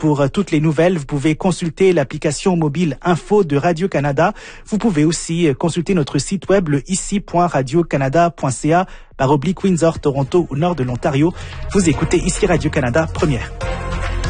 Pour toutes les nouvelles, vous pouvez consulter l'application mobile Info de Radio-Canada. Vous pouvez aussi consulter notre site web le ici.radiocanada.ca /Windsor, Toronto ou nord de l'Ontario. Vous écoutez ici Radio-Canada, première.